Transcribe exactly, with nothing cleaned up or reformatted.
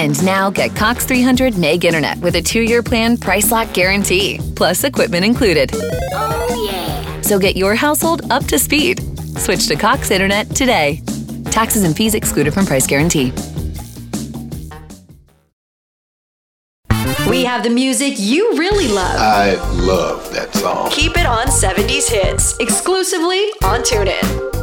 And now get Cox three hundred meg internet with a two-year plan price lock guarantee, plus equipment included. Oh, yeah. So get your household up to speed. Switch to Cox Internet today. Taxes and fees excluded from price guarantee. We have the music you really love. I love that song. Keep it on seventies Hits, exclusively on TuneIn.